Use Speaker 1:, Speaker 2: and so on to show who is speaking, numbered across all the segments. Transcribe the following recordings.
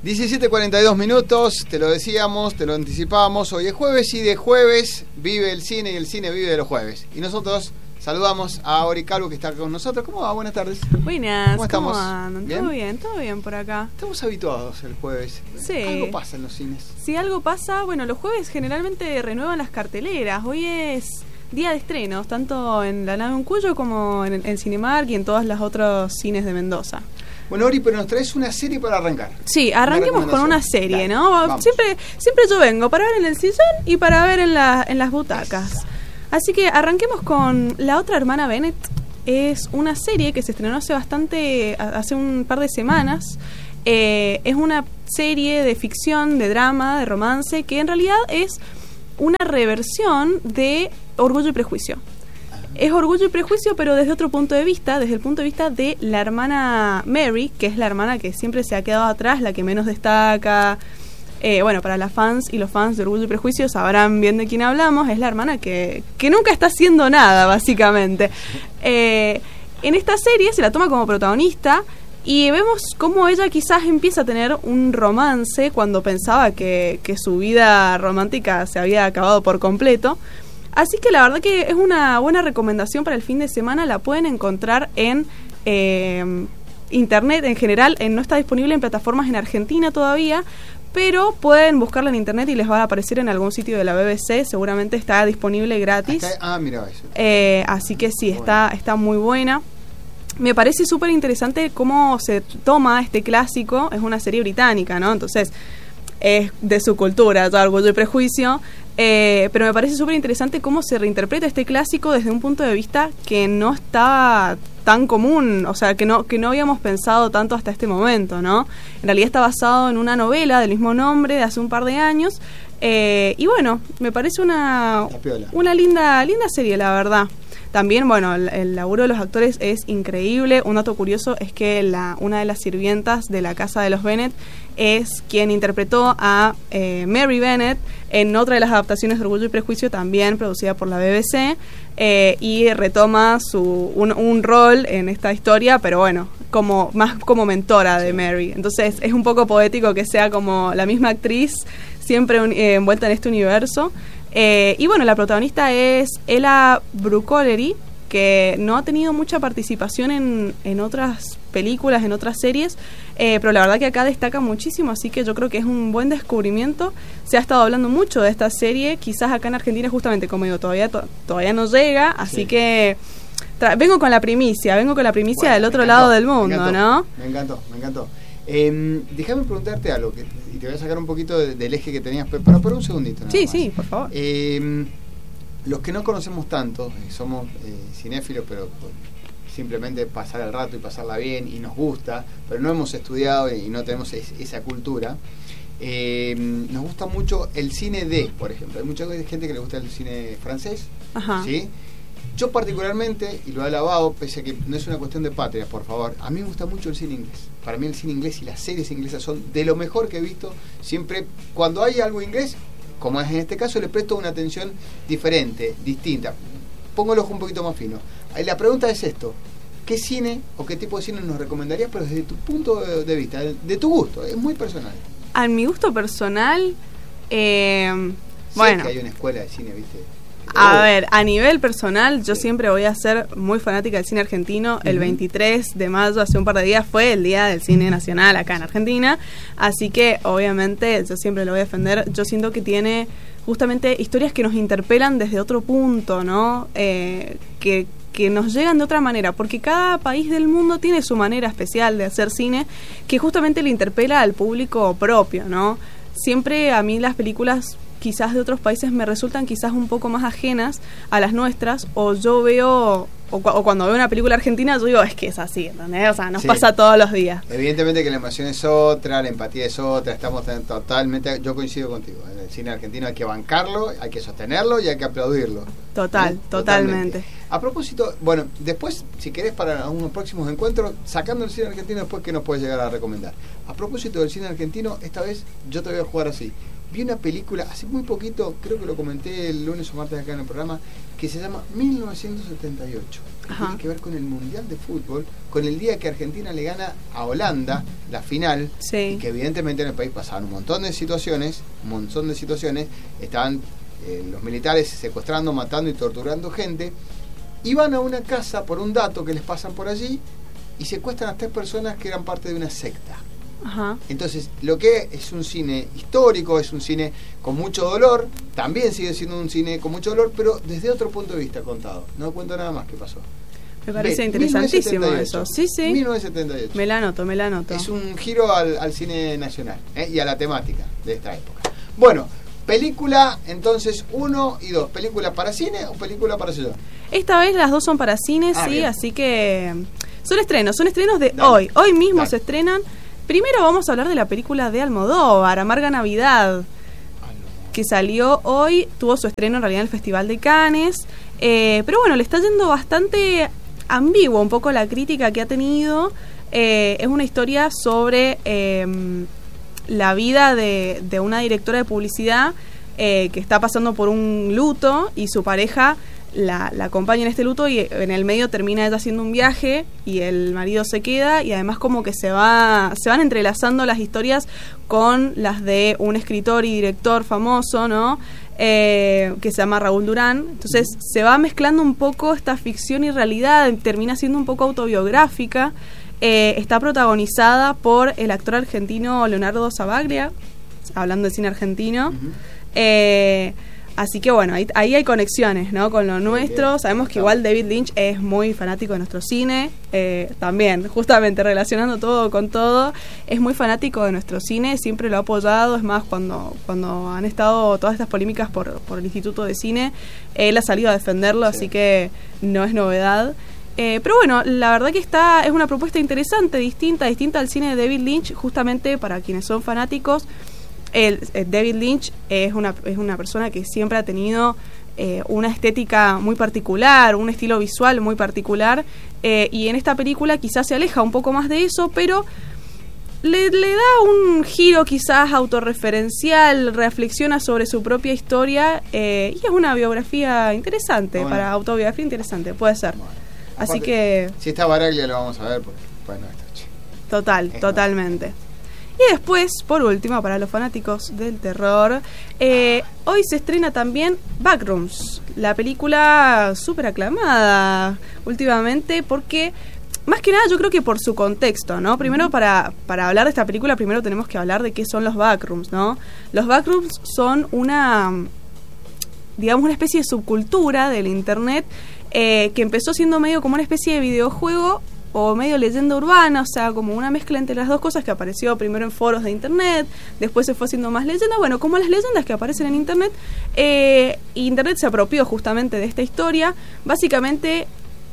Speaker 1: 17:42 minutos, te lo decíamos, te lo anticipábamos. Hoy es jueves y de jueves vive el cine y el cine vive de los jueves. Y nosotros saludamos a Ori Calvo, que está con nosotros. ¿Cómo va? Buenas tardes.
Speaker 2: Buenas,
Speaker 1: ¿Cómo estamos?
Speaker 2: ¿Cómo andan? Todo bien por acá.
Speaker 1: Estamos habituados el jueves.
Speaker 2: Sí.
Speaker 1: Algo pasa en los cines.
Speaker 2: Si algo pasa, bueno, los jueves generalmente renuevan las carteleras. Hoy es día de estrenos, tanto en la nave Uncuyo como en Cinemark y en todos los otros cines de Mendoza.
Speaker 1: Bueno, Ori, pero nos traes una serie para arrancar.
Speaker 2: Sí, arranquemos con una serie,
Speaker 1: Dale,
Speaker 2: ¿no?
Speaker 1: vamos.
Speaker 2: Siempre yo vengo para ver en el sillón y para ver en las butacas. Así que arranquemos con La otra hermana Bennett. Es una serie que se estrenó hace un par de semanas. Es una serie de ficción, de drama, de romance, que en realidad es una reversión de Orgullo y Prejuicio. Es Orgullo y Prejuicio, pero desde otro punto de vista, desde el punto de vista de la hermana Mary, que es la hermana que siempre se ha quedado atrás, la que menos destaca. Bueno, para las fans y los fans de Orgullo y Prejuicio sabrán bien de quién hablamos. Es la hermana que nunca está haciendo nada, básicamente. En esta serie se la toma como protagonista y vemos cómo ella quizás empieza a tener un romance cuando pensaba que su vida romántica se había acabado por completo. Así que la verdad que es una buena recomendación para el fin de semana. La pueden encontrar en internet en general. No está disponible en plataformas en Argentina todavía, pero pueden buscarla en internet y les va a aparecer en algún sitio de la BBC. Seguramente está disponible gratis.
Speaker 1: Mira eso.
Speaker 2: Así que sí, está muy buena. Me parece súper interesante cómo se toma este clásico. Es una serie británica, ¿no? Entonces es de su cultura, todo Orgullo y Prejuicio. Pero me parece súper interesante cómo se reinterpreta este clásico desde un punto de vista que no está tan común, o sea, que no habíamos pensado tanto hasta este momento, ¿no? En realidad está basado en una novela del mismo nombre de hace un par de años. Y bueno, me parece una linda serie, la verdad. También, bueno, el laburo de los actores es increíble. Un dato curioso es que una de las sirvientas de la casa de los Bennett es quien interpretó a Mary Bennett en otra de las adaptaciones de Orgullo y Prejuicio, también producida por la BBC, y retoma un rol en esta historia, pero bueno, más como mentora de Mary. Entonces es un poco poético que sea como la misma actriz siempre envuelta en este universo. Y bueno, la protagonista es Ella Brucoleri, que no ha tenido mucha participación en otras películas, en otras series, pero la verdad que acá destaca muchísimo, así que yo creo que es un buen descubrimiento. Se ha estado hablando mucho de esta serie, quizás acá en Argentina justamente, como digo, todavía no llega, así sí. Que vengo con la primicia bueno, del otro lado del mundo, ¿no?
Speaker 1: Me encantó. Déjame preguntarte algo, y te voy a sacar un poquito del eje que tenías, pero por un segundito.
Speaker 2: Sí, por favor.
Speaker 1: Los que no conocemos tanto, somos cinéfilos, pero simplemente pasar el rato y pasarla bien, y nos gusta, pero no hemos estudiado y no tenemos esa cultura. Nos gusta mucho el cine por ejemplo. Hay mucha gente que le gusta el cine francés.
Speaker 2: Ajá.
Speaker 1: ¿Sí? Yo particularmente, y lo he alabado, pese a que no es una cuestión de patria, por favor, a mí me gusta mucho el cine inglés. Para mí el cine inglés y las series inglesas son de lo mejor que he visto. Siempre, cuando hay algo inglés, como es en este caso, le presto una atención diferente, distinta. Pongo el ojo un poquito más fino. La pregunta es esto: ¿qué cine o qué tipo de cine nos recomendarías, pero desde tu punto de vista, de tu gusto? Es muy personal.
Speaker 2: A mi gusto personal, bueno,
Speaker 1: es que hay una escuela de cine, ¿viste?
Speaker 2: A ver, a nivel personal, yo siempre voy a ser muy fanática del cine argentino. El 23 de mayo, hace un par de días, fue el Día del Cine Nacional acá en Argentina. Así que, obviamente, yo siempre lo voy a defender. Yo siento que tiene justamente historias que nos interpelan desde otro punto, ¿no? Que nos llegan de otra manera, porque cada país del mundo tiene su manera especial de hacer cine, que justamente le interpela al público propio, ¿no? Siempre a mí las películas quizás de otros países me resultan quizás un poco más ajenas a las nuestras, o yo veo, o cuando veo una película argentina, yo digo, es que es así, ¿entendés? O sea, nos pasa todos los días.
Speaker 1: Evidentemente que la emoción es otra, la empatía es otra, estamos totalmente, yo coincido contigo, en el cine argentino hay que bancarlo, hay que sostenerlo y hay que aplaudirlo.
Speaker 2: Totalmente.
Speaker 1: A propósito, bueno, después, si querés para unos próximos encuentros, sacando el cine argentino, después, ¿qué nos puedes llegar a recomendar? A propósito del cine argentino, esta vez yo te voy a jugar así. vi una película hace muy poquito, creo que lo comenté el lunes o martes acá en el programa, que se llama 1978. Tiene que ver con el Mundial de Fútbol, con el día que Argentina le gana a Holanda la final, y que evidentemente en el país pasaban un montón de situaciones, estaban los militares secuestrando, matando y torturando gente, y van a una casa por un dato que les pasan por allí y secuestran a 3 personas que eran parte de una secta. Entonces, lo que es un cine histórico, es un cine con mucho dolor, también sigue siendo un cine con mucho dolor, pero desde otro punto de vista contado. No cuento nada más que pasó.
Speaker 2: Me parece interesantísimo 1978. Eso. Sí.
Speaker 1: 1978.
Speaker 2: Me la anoto.
Speaker 1: Es un giro al cine nacional y a la temática de esta época. Bueno, película, entonces, 1 y 2. ¿Película para cine o película para ciudad?
Speaker 2: Esta vez las 2 son para cine, sí, bien. Así que son estrenos de
Speaker 1: Dale.
Speaker 2: hoy. Hoy mismo se estrenan. Primero vamos a hablar de la película de Almodóvar, Amarga Navidad, que salió hoy, tuvo su estreno en realidad en el Festival de Cannes, pero bueno, le está yendo bastante ambiguo un poco la crítica que ha tenido. Es una historia sobre la vida de una directora de publicidad que está pasando por un luto y su pareja la acompaña en este luto, y en el medio termina ella haciendo un viaje y el marido se queda, y además como que se van entrelazando las historias con las de un escritor y director famoso, ¿no? Que se llama Raúl Durán. Entonces se va mezclando un poco esta ficción y realidad, termina siendo un poco autobiográfica. Está protagonizada por el actor argentino Leonardo Sabaglia, hablando de cine argentino. Así que bueno, ahí hay conexiones, ¿no? Con lo nuestro. Sabemos que igual David Lynch es muy fanático de nuestro cine, también, justamente relacionando todo con todo, es muy fanático de nuestro cine, siempre lo ha apoyado. Es más, cuando han estado todas estas polémicas por el Instituto de Cine, él ha salido a defenderlo, así que no es novedad. Pero bueno, la verdad que es una propuesta interesante, distinta al cine de David Lynch, justamente para quienes son fanáticos. David Lynch es una persona que siempre ha tenido una estética muy particular, un estilo visual muy particular, y en esta película quizás se aleja un poco más de eso, pero le da un giro quizás autorreferencial, reflexiona sobre su propia historia, y es una biografía interesante, autobiografía interesante, puede ser.
Speaker 1: Bueno,
Speaker 2: así que
Speaker 1: si está Baraglia lo vamos a ver, porque bueno,
Speaker 2: totalmente. Y después, por último, para los fanáticos del terror, hoy se estrena también Backrooms, la película súper aclamada últimamente, porque, más que nada, yo creo que por su contexto, ¿no? Primero, para hablar de esta película, primero tenemos que hablar de qué son los Backrooms, ¿no? Los Backrooms son una especie de subcultura del internet, que empezó siendo medio como una especie de videojuego o medio leyenda urbana, o sea, como una mezcla entre las dos cosas, que apareció primero en foros de internet, después se fue haciendo más leyenda. Bueno, como las leyendas que aparecen en internet, internet se apropió justamente de esta historia. Básicamente,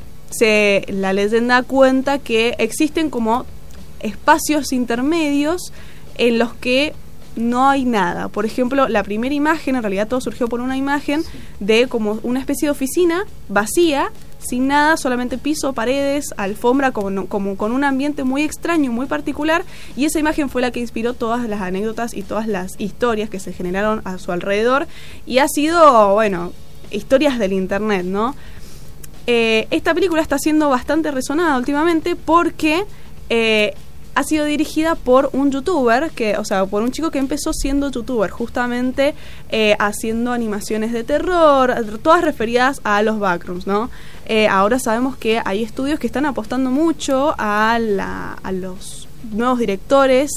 Speaker 2: la leyenda cuenta que existen como espacios intermedios en los que no hay nada. Por ejemplo, la primera imagen, en realidad todo surgió por una imagen de como una especie de oficina vacía, sin nada, solamente piso, paredes, alfombra, como con un ambiente muy extraño, muy particular, y esa imagen fue la que inspiró todas las anécdotas y todas las historias que se generaron a su alrededor, y ha sido, bueno, historias del internet, ¿no? Esta película está siendo bastante resonada últimamente porque ha sido dirigida por un youtuber, por un chico que empezó siendo youtuber, justamente haciendo animaciones de terror, todas referidas a los backrooms, ¿no? Ahora sabemos que hay estudios que están apostando mucho a los nuevos directores.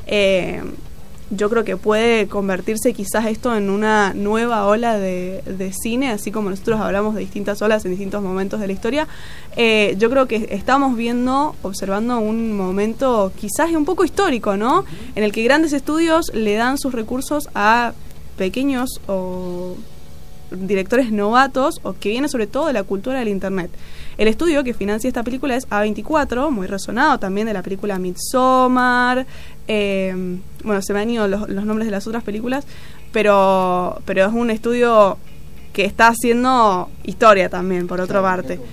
Speaker 2: Yo creo que puede convertirse quizás esto en una nueva ola de cine, así como nosotros hablamos de distintas olas en distintos momentos de la historia. Yo creo que estamos observando un momento quizás un poco histórico, ¿no? En el que grandes estudios le dan sus recursos a pequeños o directores novatos, o que vienen sobre todo de la cultura del internet. El estudio que financia esta película es A24, muy resonado también de la película Midsommar. Bueno, se me han ido los nombres de las otras películas, pero es un estudio que está haciendo historia también, por otra parte.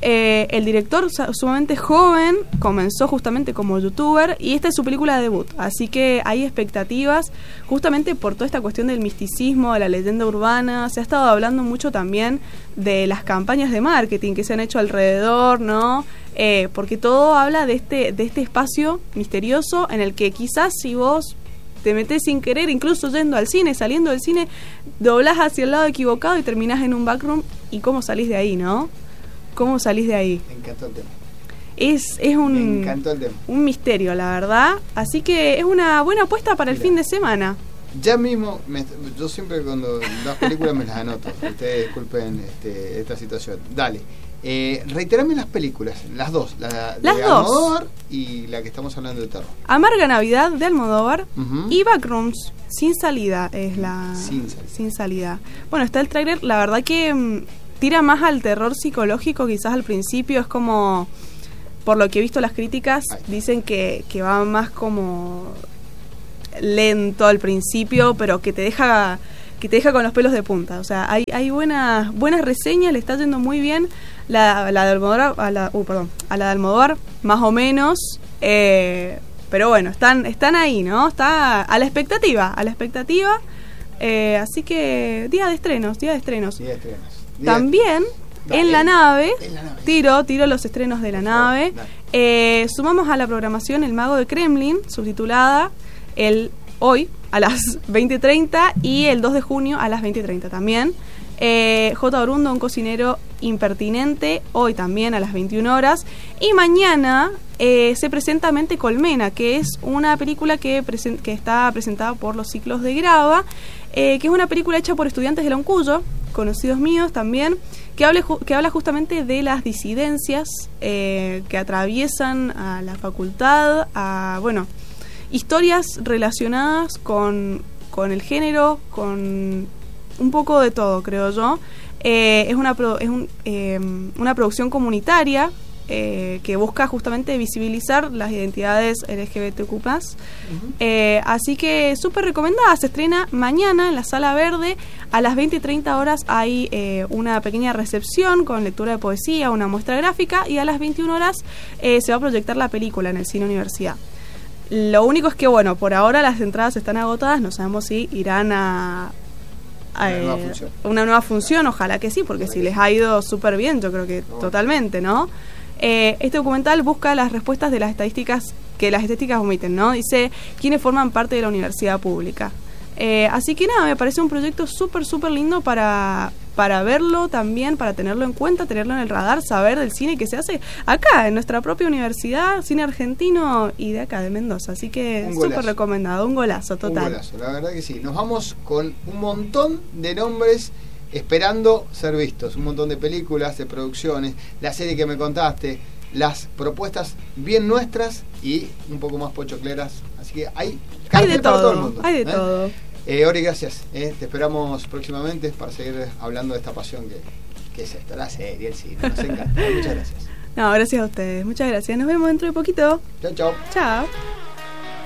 Speaker 2: El director, sumamente joven, comenzó justamente como youtuber y esta es su película de debut, así que hay expectativas justamente por toda esta cuestión del misticismo, de la leyenda urbana. Se ha estado hablando mucho también de las campañas de marketing que se han hecho alrededor, ¿no? Porque todo habla de este espacio misterioso en el que quizás si vos te metés sin querer, incluso yendo al cine, saliendo del cine, doblás hacia el lado equivocado y terminás en un backroom. ¿Y cómo salís de ahí, no? ¿Cómo salís de ahí?
Speaker 1: Me encantó el tema.
Speaker 2: Es
Speaker 1: Me encantó el tema.
Speaker 2: un misterio, la verdad. Así que es una buena apuesta para el fin de semana.
Speaker 1: Ya mismo, yo siempre cuando las películas me las anoto. Ustedes disculpen esta situación. Dale. Reiterame las películas, las dos. La de Almodóvar y la que estamos hablando de terror.
Speaker 2: Amarga Navidad de Almodóvar y Backrooms, Sin Salida es la... Sin salida. Bueno, está el tráiler, la verdad que tira más al terror psicológico, quizás al principio. Es como, por lo que he visto las críticas, dicen que va más como lento al principio, pero que te deja con los pelos de punta. O sea, hay buenas reseñas, le está yendo muy bien. La de Almodóvar, a la de Almodóvar, más o menos, pero bueno, están ahí, ¿no? Está a la expectativa. Así que día de estrenos. También en la nave, tiro los estrenos de la nave. Sumamos a la programación El Mago de Kremlin, subtitulada hoy a las 20:30 y el 2 de junio a las 20:30 también. J. Orundo, un cocinero impertinente, hoy también a las 21 horas. Y mañana se presenta Mente Colmena, que es una película que está presentada por los Ciclos de Grava, que es una película hecha por estudiantes de la Uncuyo, conocidos míos también, que habla justamente de las disidencias que atraviesan a la facultad, historias relacionadas con el género, con un poco de todo, creo yo. Es una producción comunitaria que busca justamente visibilizar las identidades LGBTQ+. Así que súper recomendada. Se estrena mañana en la Sala Verde. A las 20:30 horas hay una pequeña recepción con lectura de poesía, una muestra gráfica, y a las 21 horas se va a proyectar la película en el Cine Universidad. Lo único es que, bueno, por ahora las entradas están agotadas. No sabemos si irán a una nueva función. Ojalá que sí, porque si les ha ido súper bien, yo creo que totalmente, ¿no? Este documental busca las respuestas de las estadísticas que las estadísticas omiten, ¿no? Dice quiénes forman parte de la universidad pública. Así que nada, me parece un proyecto súper lindo para verlo también, para tenerlo en cuenta, tenerlo en el radar, saber del cine que se hace acá, en nuestra propia universidad, cine argentino y de acá, de Mendoza. Así que súper recomendado, un golazo total. Un
Speaker 1: golazo, la verdad que sí. Nos vamos con un montón de nombres esperando ser vistos, un montón de películas, de producciones, la serie que me contaste, las propuestas bien nuestras y un poco más pochocleras. Así que hay
Speaker 2: de todo el mundo. Hay de todo.
Speaker 1: Ori, gracias. Te esperamos próximamente para seguir hablando de esta pasión que es esta, la serie, el cine. Nos encanta. Muchas gracias.
Speaker 2: No, gracias a ustedes. Muchas gracias. Nos vemos dentro de poquito.
Speaker 1: Chao.
Speaker 2: Chao.